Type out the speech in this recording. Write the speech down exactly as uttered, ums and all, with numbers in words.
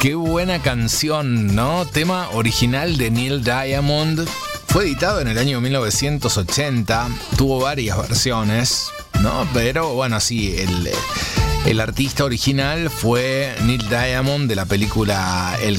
Qué buena canción, ¿no? Tema original de Neil Diamond. Fue editado en el año mil novecientos ochenta. Tuvo varias versiones, ¿no? Pero bueno, sí, el, el artista original fue Neil Diamond de la película El